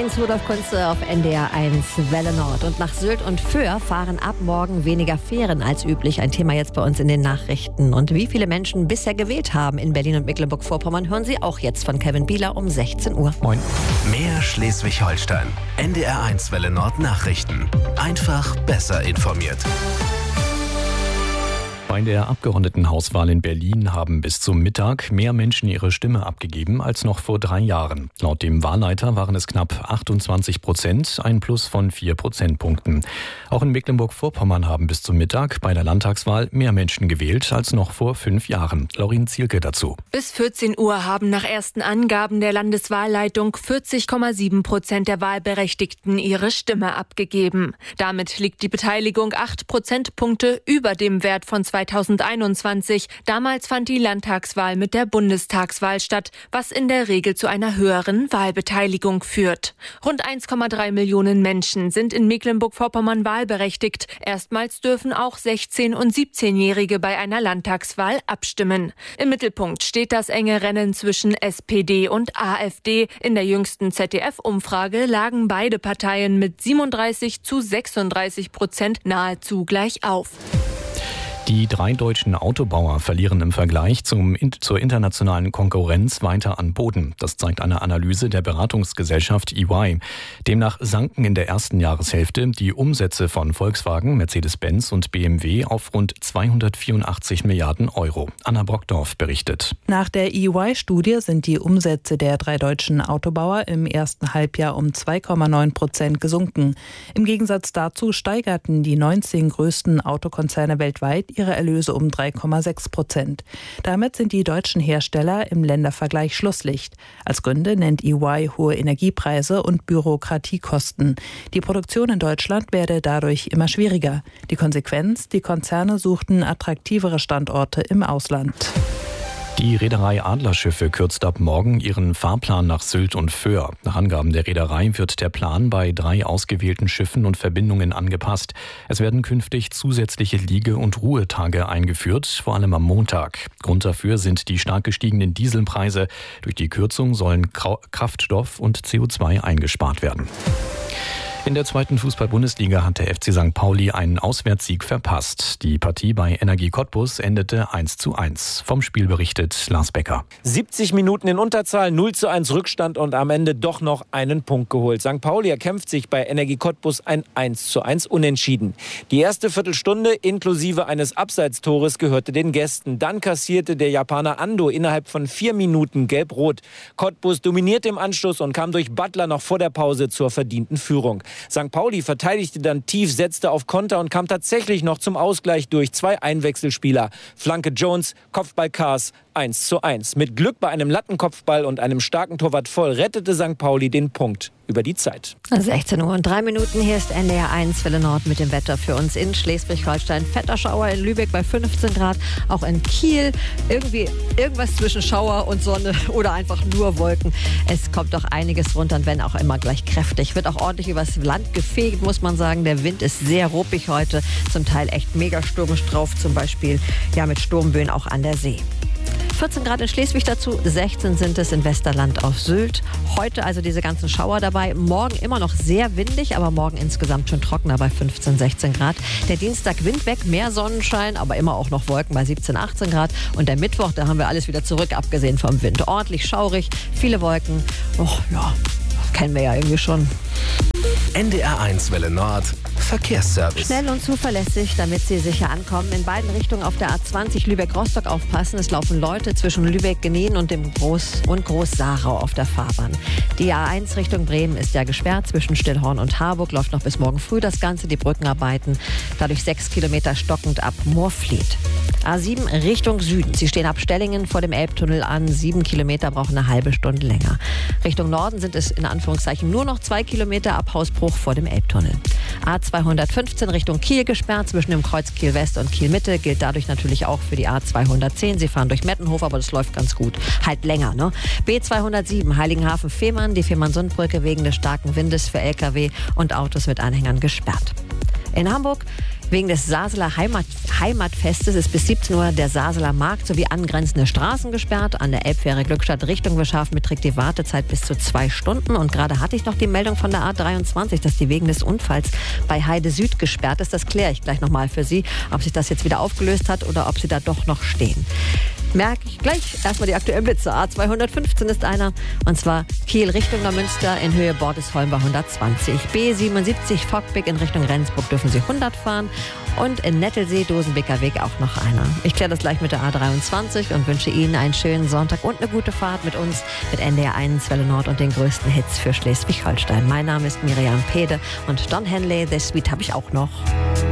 Übrigens Rudolf Kunze auf NDR 1 Welle Nord. Und nach Sylt und Föhr fahren ab morgen weniger Fähren als üblich. Ein Thema jetzt bei uns in den Nachrichten. Und wie viele Menschen bisher gewählt haben in Berlin und Mecklenburg-Vorpommern, hören Sie auch jetzt von Kevin Bieler um 16 Uhr. Moin. Mehr Schleswig-Holstein. NDR 1 Welle Nord Nachrichten. Einfach besser informiert. Bei der Abgeordnetenhauswahl in Berlin haben bis zum Mittag mehr Menschen ihre Stimme abgegeben als noch vor 3 Jahren. Laut dem Wahlleiter waren es knapp 28%, ein Plus von 4 Prozentpunkten. Auch in Mecklenburg-Vorpommern haben bis zum Mittag bei der Landtagswahl mehr Menschen gewählt als noch vor 5 Jahren. Laurin Zielke dazu. Bis 14 Uhr haben nach ersten Angaben der Landeswahlleitung 40,7% der Wahlberechtigten ihre Stimme abgegeben. Damit liegt die Beteiligung 8 Prozentpunkte über dem Wert von 2021. Damals fand die Landtagswahl mit der Bundestagswahl statt, was in der Regel zu einer höheren Wahlbeteiligung führt. Rund 1,3 Millionen Menschen sind in Mecklenburg-Vorpommern wahlberechtigt. Erstmals dürfen auch 16- und 17-Jährige bei einer Landtagswahl abstimmen. Im Mittelpunkt steht das enge Rennen zwischen SPD und AfD. In der jüngsten ZDF-Umfrage lagen beide Parteien mit 37-36% nahezu gleich auf. Die 3 deutschen Autobauer verlieren im Vergleich zur internationalen Konkurrenz weiter an Boden. Das zeigt eine Analyse der Beratungsgesellschaft EY. Demnach sanken in der ersten Jahreshälfte die Umsätze von Volkswagen, Mercedes-Benz und BMW auf rund 284 Milliarden Euro. Anna Brockdorf berichtet. Nach der EY-Studie sind die Umsätze der 3 deutschen Autobauer im ersten Halbjahr um 2,9% gesunken. Im Gegensatz dazu steigerten die 19 größten Autokonzerne weltweit ihre Erlöse um 3,6%. Damit sind die deutschen Hersteller im Ländervergleich Schlusslicht. Als Gründe nennt EY hohe Energiepreise und Bürokratiekosten. Die Produktion in Deutschland werde dadurch immer schwieriger. Die Konsequenz: die Konzerne suchten attraktivere Standorte im Ausland. Die Reederei Adlerschiffe kürzt ab morgen ihren Fahrplan nach Sylt und Föhr. Nach Angaben der Reederei wird der Plan bei 3 ausgewählten Schiffen und Verbindungen angepasst. Es werden künftig zusätzliche Liege- und Ruhetage eingeführt, vor allem am Montag. Grund dafür sind die stark gestiegenen Dieselpreise. Durch die Kürzung sollen Kraftstoff und CO2 eingespart werden. In der 2. Fußball-Bundesliga hat der FC St. Pauli einen Auswärtssieg verpasst. Die Partie bei Energie Cottbus endete 1:1. Vom Spiel berichtet Lars Becker. 70 Minuten in Unterzahl, 0:1 Rückstand und am Ende doch noch einen Punkt geholt. St. Pauli erkämpft sich bei Energie Cottbus ein 1:1 Unentschieden. Die erste Viertelstunde inklusive eines Abseitstores gehörte den Gästen. Dann kassierte der Japaner Ando innerhalb von 4 Minuten gelb-rot. Cottbus dominierte im Anschluss und kam durch Butler noch vor der Pause zur verdienten Führung. St. Pauli verteidigte dann tief, setzte auf Konter und kam tatsächlich noch zum Ausgleich durch 2 Einwechselspieler. Flanke Jones, Kopfball Kaas, 1:1. Mit Glück bei einem Lattenkopfball und einem starken Torwart Voll rettete St. Pauli den Punkt über die Zeit. 16 Uhr und 3 Minuten. Hier ist NDR 1 Welle Nord mit dem Wetter für uns in Schleswig-Holstein. Fetter Schauer in Lübeck bei 15 Grad. Auch in Kiel irgendwas zwischen Schauer und Sonne oder einfach nur Wolken. Es kommt doch einiges runter und wenn auch immer gleich kräftig. Wird auch ordentlich übers Land gefegt, muss man sagen. Der Wind ist sehr ruppig heute. Zum Teil echt mega stürmisch drauf. Zum Beispiel mit Sturmböen auch an der See. 14 Grad in Schleswig dazu, 16 sind es in Westerland auf Sylt. Heute also diese ganzen Schauer dabei. Morgen immer noch sehr windig, aber morgen insgesamt schon trockener bei 15, 16 Grad. Der Dienstag Wind weg, mehr Sonnenschein, aber immer auch noch Wolken bei 17, 18 Grad. Und der Mittwoch, da haben wir alles wieder zurück, abgesehen vom Wind. Ordentlich schaurig, viele Wolken. Kennen wir ja irgendwie schon. NDR 1 Welle Nord Verkehrsservice. Schnell und zuverlässig, damit Sie sicher ankommen. In beiden Richtungen auf der A20 Lübeck-Rostock aufpassen. Es laufen Leute zwischen Lübeck-Genien und dem Groß-Sarau auf der Fahrbahn. Die A1 Richtung Bremen ist ja gesperrt. Zwischen Stillhorn und Harburg läuft noch bis morgen früh das Ganze. Die Brückenarbeiten dadurch 6 Kilometer stockend ab Moorfleet. A7 Richtung Süden. Sie stehen ab Stellingen vor dem Elbtunnel an. 7 Kilometer brauchen eine halbe Stunde länger. Richtung Norden sind es in Anführungszeichen nur noch 2 Kilometer ab Hausbruch vor dem Elbtunnel. A215 Richtung Kiel gesperrt. Zwischen dem Kreuz Kiel West und Kiel Mitte gilt dadurch natürlich auch für die A210. Sie fahren durch Mettenhof, aber das läuft ganz gut. Halt länger, ne? B207 Heiligenhafen-Fehmarn. Die Fehmarn-Sundbrücke wegen des starken Windes für Lkw und Autos mit Anhängern gesperrt. In Hamburg Wegen des Saseler Heimatfestes ist bis 17 Uhr der Saseler Markt sowie angrenzende Straßen gesperrt. An der Elbfähre Glückstadt Richtung Wischhafen beträgt die Wartezeit bis zu 2 Stunden. Und gerade hatte ich noch die Meldung von der A23, dass die wegen des Unfalls bei Heide Süd gesperrt ist. Das kläre ich gleich nochmal für Sie, ob sich das jetzt wieder aufgelöst hat oder ob Sie da doch noch stehen. Merke ich gleich. Erstmal die aktuellen Blitze. A215 ist einer, und zwar Kiel Richtung Neumünster in Höhe Bordesholm bei 120. B77 Fockbeck in Richtung Rendsburg dürfen Sie 100 fahren. Und in Nettelsee, Dosenbeker Weg auch noch einer. Ich kläre das gleich mit der A23 und wünsche Ihnen einen schönen Sonntag und eine gute Fahrt mit uns, mit NDR 1 Welle Nord und den größten Hits für Schleswig-Holstein. Mein Name ist Miriam Pede und Don Henley, The Sweet habe ich auch noch.